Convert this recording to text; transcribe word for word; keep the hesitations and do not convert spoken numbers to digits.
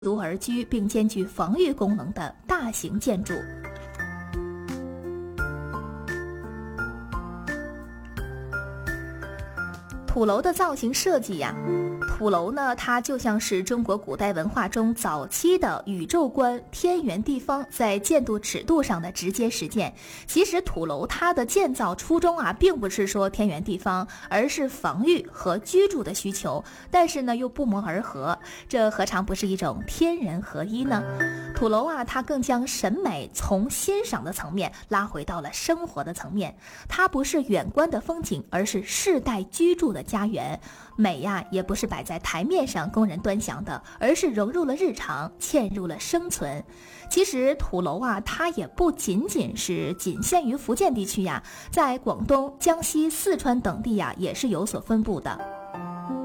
独而居并兼具防御功能的大型建筑。土楼的造型设计呀，土楼呢，它就像是中国古代文化中早期的宇宙观、天圆地方在建筑尺度上的直接实践。其实土楼它的建造初衷啊，并不是说天圆地方，而是防御和居住的需求，但是呢又不谋而合，这何尝不是一种天人合一呢？土楼啊，它更将审美从欣赏的层面拉回到了生活的层面，它不是远观的风景，而是世代居住的家园。美呀，也不是摆在台面上供人端详的，而是融入了日常，嵌入了生存。其实土楼啊，它也不仅仅是仅限于福建地区呀，在广东、江西、四川等地呀，也是有所分布的。